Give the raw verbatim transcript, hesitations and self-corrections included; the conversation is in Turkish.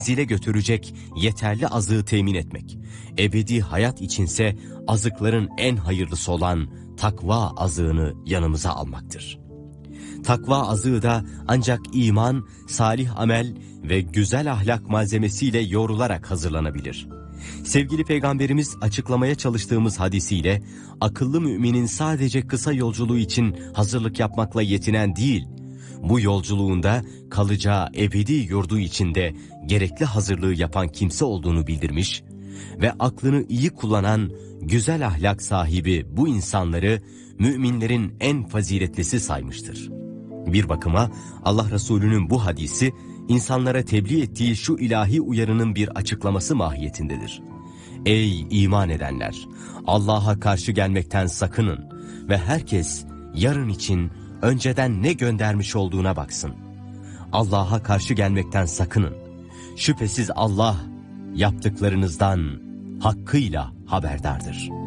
zile götürecek yeterli azığı temin etmek. Ebedi hayat içinse azıkların en hayırlısı olan takva azığını yanımıza almaktır. Takva azığı da ancak iman, salih amel ve güzel ahlak malzemesiyle yoğrularak hazırlanabilir. Sevgili Peygamberimiz açıklamaya çalıştığımız hadisiyle akıllı müminin sadece kısa yolculuğu için hazırlık yapmakla yetinen değil, bu yolculuğunda kalacağı ebedi yurdu içinde gerekli hazırlığı yapan kimse olduğunu bildirmiş ve aklını iyi kullanan güzel ahlak sahibi bu insanları müminlerin en faziletlisi saymıştır. Bir bakıma Allah Resulü'nün bu hadisi insanlara tebliğ ettiği şu ilahi uyarının bir açıklaması mahiyetindedir. Ey iman edenler! Allah'a karşı gelmekten sakının ve herkes yarın için önceden ne göndermiş olduğuna baksın. Allah'a karşı gelmekten sakının. Şüphesiz Allah yaptıklarınızdan hakkıyla haberdardır.